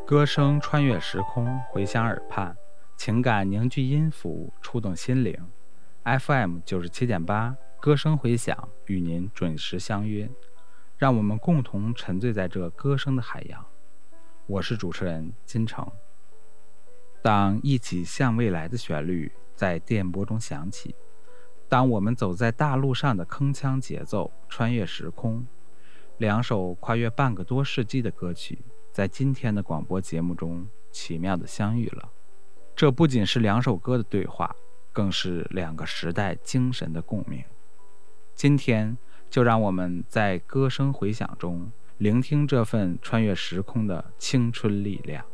歌声穿越时空，回响耳畔，情感凝聚音符，触动心灵。FM 97.8，歌声回响，与您准时相约。让我们共同沉醉在这歌声的海洋。我是主持人金城。当一起向未来的旋律在电波中响起，当我们走在大路上的铿锵节奏穿越时空，两首跨越半个多世纪的歌曲在今天的广播节目中奇妙地相遇了。这不仅是两首歌的对话，更是两个时代精神的共鸣。今天就让我们在歌声回响中聆听这份穿越时空的青春力量。